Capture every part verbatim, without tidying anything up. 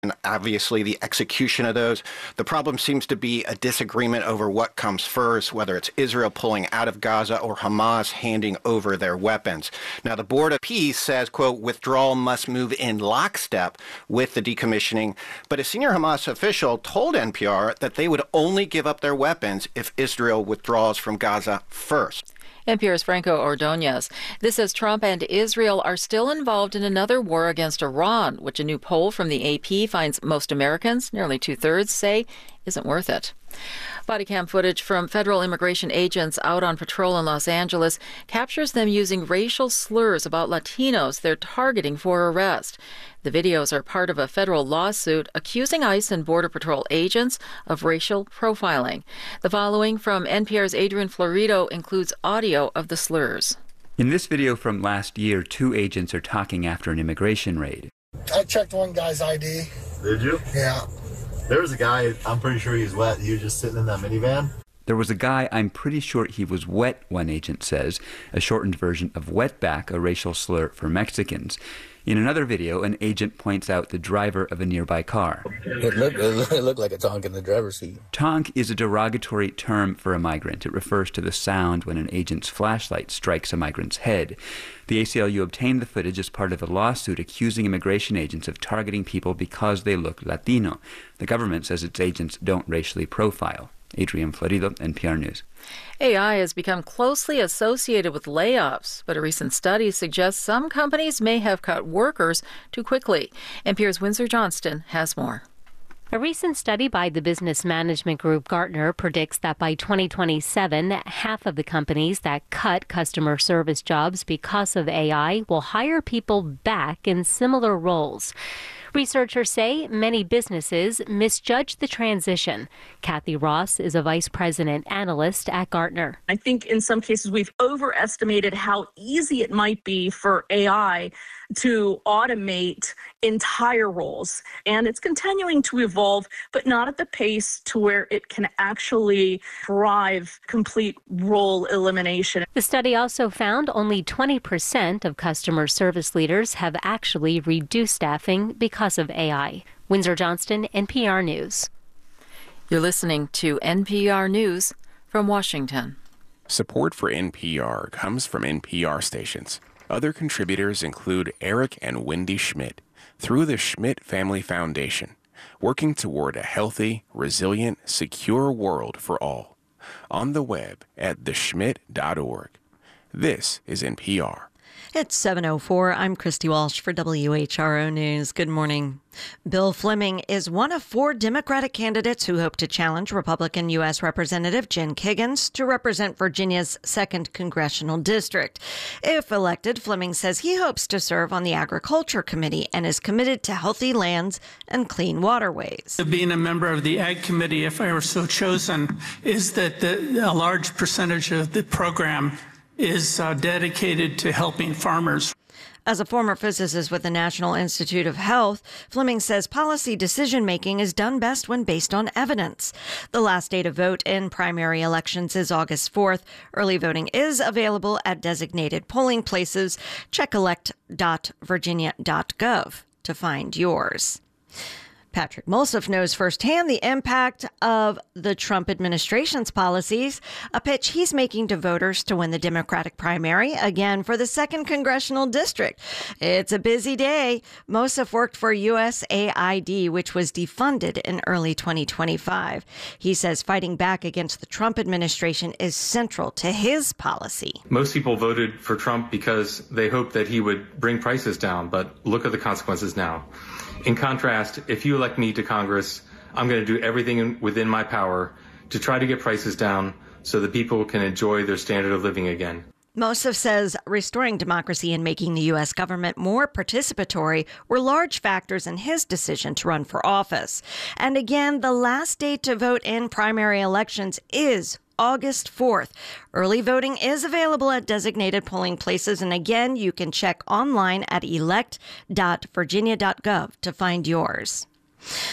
and obviously the execution of those. The problem seems to be a disagreement over what comes first, whether it's Israel pulling out of Gaza or Hamas handing over their weapons. Now, the Board of Peace says, quote, withdrawal must move in lockstep with the decommissioning. But a senior Hamas official told N P R that they would only give up their weapons if Israel withdraws from Gaza first. N P R's Franco Ordonez. This as Trump and Israel are still involved in another war against Iran, which a new poll from the A P finds most Americans, nearly two-thirds, say isn't worth it. Body cam footage from federal immigration agents out on patrol in Los Angeles captures them using racial slurs about Latinos they're targeting for arrest. The videos are part of a federal lawsuit accusing ICE and Border Patrol agents of racial profiling. The following from N P R's Adrian Florido includes audio of the slurs. In this video from last year, two agents are talking after an immigration raid. I checked one guy's I D. Did you? Yeah. There was a guy, I'm pretty sure he's wet. He was just sitting in that minivan. There was a guy, I'm pretty sure he was wet, one agent says, a shortened version of wetback, a racial slur for Mexicans. In another video, an agent points out the driver of a nearby car. It looked, it looked like a tonk in the driver's seat. Tonk is a derogatory term for a migrant. It refers to the sound when an agent's flashlight strikes a migrant's head. The A C L U obtained the footage as part of a lawsuit accusing immigration agents of targeting people because they look Latino. The government says its agents don't racially profile. Adrian Florido, N P R News. A I has become closely associated with layoffs, but a recent study suggests some companies may have cut workers too quickly. N P R's Windsor Johnston has more. A recent study by the business management group Gartner predicts that by twenty twenty-seven, half of the companies that cut customer service jobs because of A I will hire people back in similar roles. Researchers say many businesses misjudge the transition. Kathy Ross is a vice president analyst at Gartner. I think in some cases we've overestimated how easy it might be for A I to automate entire roles. And it's continuing to evolve, but not at the pace to where it can actually drive complete role elimination. The study also found only twenty percent of customer service leaders have actually reduced staffing because of A I. Windsor Johnston, N P R News. You're listening to N P R News from Washington. Support for N P R comes from N P R stations. Other contributors include Eric and Wendy Schmidt through the Schmidt Family Foundation, working toward a healthy, resilient, secure world for all. On the web at the schmidt dot org. This is N P R. It's seven oh four. I'm Christy Walsh for W H R O News. Good morning. Bill Fleming is one of four Democratic candidates who hope to challenge Republican U S Representative Jen Kiggans to represent Virginia's second congressional district. If elected, Fleming says he hopes to serve on the Agriculture Committee and is committed to healthy lands and clean waterways. Being a member of the Ag Committee, if I were so chosen, is that the, a large percentage of the program is uh, dedicated to helping farmers. As a former physicist with the National Institute of Health, Fleming says policy decision-making is done best when based on evidence. The last day to vote in primary elections is August fourth. Early voting is available at designated polling places. Check elect dot virginia dot gov to find yours. Patrick Mulseth knows firsthand the impact of the Trump administration's policies, a pitch he's making to voters to win the Democratic primary again for the second congressional district. It's a busy day. Mulseth worked for U S A I D, which was defunded in early twenty twenty-five. He says fighting back against the Trump administration is central to his policy. Most people voted for Trump because they hoped that he would bring prices down, but look at the consequences now. In contrast, if you elect me to Congress, I'm going to do everything within my power to try to get prices down so that people can enjoy their standard of living again. Mulseth says restoring democracy and making the U S government more participatory were large factors in his decision to run for office. And again, the last day to vote in primary elections is August fourth. Early voting is available at designated polling places. And again, you can check online at elect dot virginia dot gov to find yours.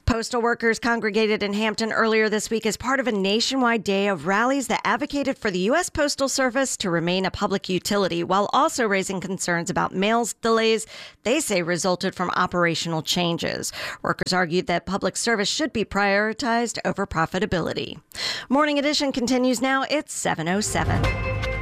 Postal workers congregated in Hampton earlier this week as part of a nationwide day of rallies that advocated for the U S Postal Service to remain a public utility while also raising concerns about mail delays they say resulted from operational changes. Workers argued that public service should be prioritized over profitability. Morning Edition continues now. It's seven oh seven.